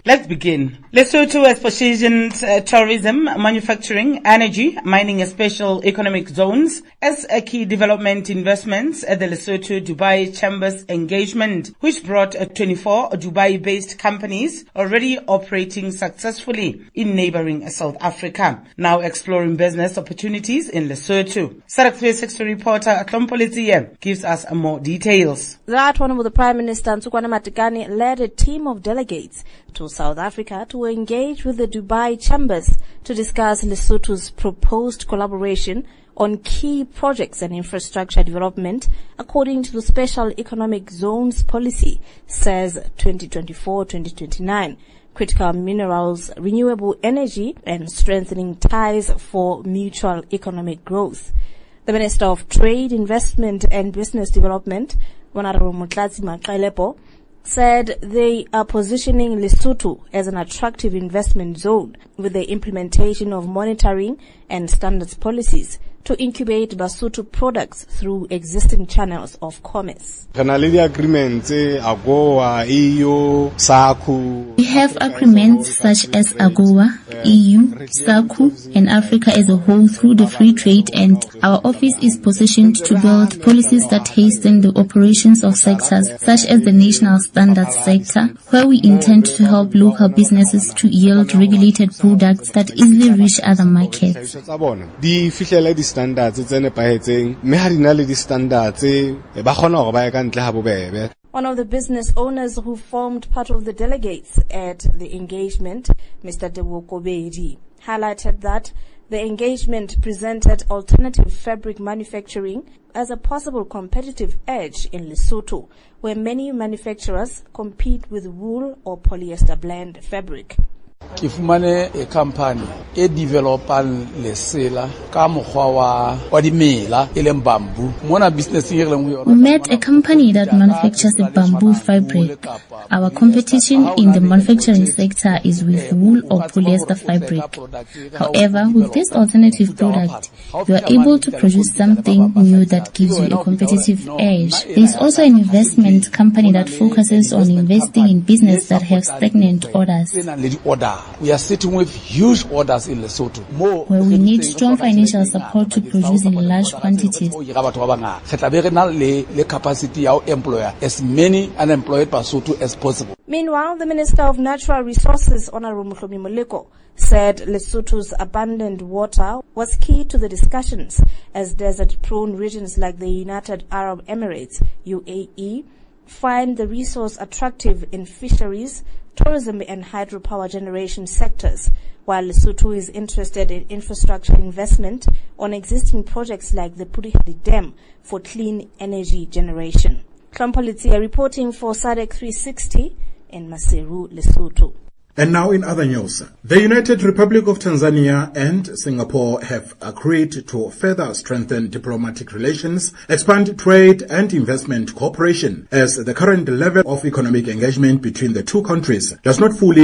Let's begin. Lesotho has positioned tourism, manufacturing, energy, mining and special economic zones as a key development investments at the Lesotho-Dubai Chambers engagement, which brought 24 Dubai-based companies already operating successfully in neighboring South Africa, now exploring business opportunities in Lesotho. SADC 360 reporter Atlompolitia gives us more details. That one of the Prime Minister Ntsukwana Matekane led a team of delegates to South Africa to engage with the Dubai Chambers to discuss Lesotho's proposed collaboration on key projects and infrastructure development according to the Special Economic Zones Policy, says 2024-2029. Critical minerals, renewable energy, and strengthening ties for mutual economic growth. The Minister of Trade, Investment and Business Development, Honorable Motlatsi Maqalepo, said they are positioning Lesotho as an attractive investment zone with the implementation of monitoring and standards policies to incubate Basotho products through existing channels of commerce. We have agreements such as AGOA, EU, SACU, and Africa as a whole through the free trade, and our office is positioned to build policies that hasten the operations of sectors such as the national standards sector, where we intend to help local businesses to yield regulated products that easily reach other markets. One of the business owners who formed part of the delegates at the engagement, Mr. Dewoko Beidi, highlighted that the engagement presented alternative fabric manufacturing as a possible competitive edge in Lesotho, where many manufacturers compete with wool or polyester blend fabric. Ke fumane a company e developang lesela ka mokgwa wa dimela e leng bamboo. Mona business e re leng we met a company that manufactures the bamboo fabric. Our competition in the manufacturing sector is with wool or polyester fabric. However, with this alternative product, you are able to produce something new that gives you a competitive edge. There is also an investment company that focuses on investing in business that have stagnant orders, we are sitting with huge orders in Lesotho, where we need strong financial support to produce in large quantities. Capacity to employ as many unemployed Basotho as possible. Meanwhile, the Minister of Natural Resources, Honorable Mhlomi Moleko, said Lesotho's abundant water was key to the discussions as desert-prone regions like the United Arab Emirates, UAE, find the resource attractive in fisheries, tourism and hydropower generation sectors, while Lesotho is interested in infrastructure investment on existing projects like the Purihari Dam for clean energy generation. Tlampolitia reporting for SADC 360 in Maseru, Lesotho. And now in other news, the United Republic of Tanzania and Singapore have agreed to further strengthen diplomatic relations, expand trade and investment cooperation, as the current level of economic engagement between the two countries does not fully